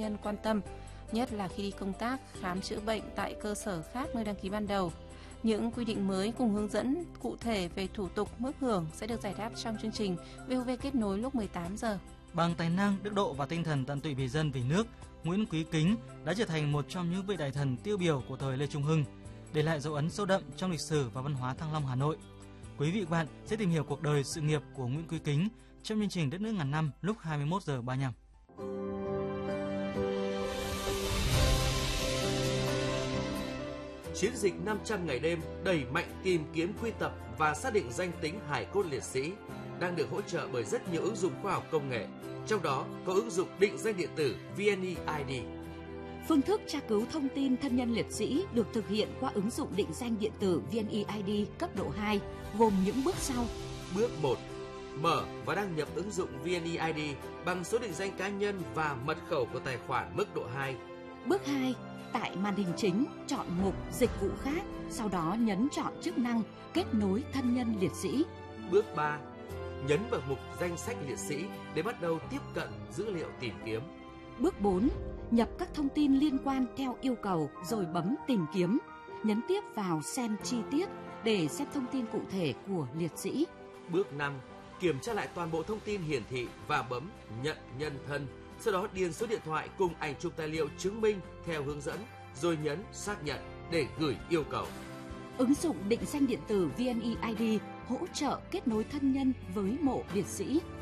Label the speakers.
Speaker 1: nhân quan tâm, nhất là khi đi công tác, khám chữa bệnh tại cơ sở khác nơi đăng ký ban đầu. Những quy định mới cùng hướng dẫn cụ thể về thủ tục mức hưởng sẽ được giải đáp trong chương trình VOV Kết nối lúc 18 giờ.
Speaker 2: Bằng tài năng, đức độ và tinh thần tận tụy vì dân vì nước, Nguyễn Quý Kính đã trở thành một trong những vị đại thần tiêu biểu của thời Lê Trung Hưng, để lại dấu ấn sâu đậm trong lịch sử và văn hóa Thăng Long, Hà Nội. Quý vị và bạn sẽ tìm hiểu cuộc đời sự nghiệp của Nguyễn Quý Kính trong chương trình Đất nước ngàn năm lúc 21 giờ 35.
Speaker 3: Chiến dịch 500 ngày đêm đẩy mạnh tìm kiếm, quy tập và xác định danh tính hài cốt liệt sĩ đang được hỗ trợ bởi rất nhiều ứng dụng khoa học công nghệ, trong đó có ứng dụng định danh điện tử VNeID.
Speaker 4: Phương thức tra cứu thông tin thân nhân liệt sĩ được thực hiện qua ứng dụng định danh điện tử VNeID cấp độ 2, gồm những bước sau.
Speaker 3: Bước 1. Mở và đăng nhập ứng dụng VNeID bằng số định danh cá nhân và mật khẩu của tài khoản mức độ 2.
Speaker 4: Bước 2. Tại màn hình chính, chọn mục Dịch vụ khác, sau đó nhấn chọn chức năng Kết nối thân nhân liệt sĩ.
Speaker 3: Bước 3. Nhấn vào mục Danh sách liệt sĩ để bắt đầu tiếp cận dữ liệu tìm kiếm.
Speaker 4: Bước 4. Nhập các thông tin liên quan theo yêu cầu rồi bấm Tìm kiếm. Nhấn tiếp vào Xem chi tiết để xem thông tin cụ thể của liệt sĩ.
Speaker 3: Bước 5. Kiểm tra lại toàn bộ thông tin hiển thị và bấm Nhận nhân thân. Sau đó điền số điện thoại cùng ảnh chụp tài liệu chứng minh theo hướng dẫn, rồi nhấn Xác nhận để gửi yêu cầu.
Speaker 4: Ứng dụng định danh điện tử VNeID hỗ trợ kết nối thân nhân với mộ liệt sĩ.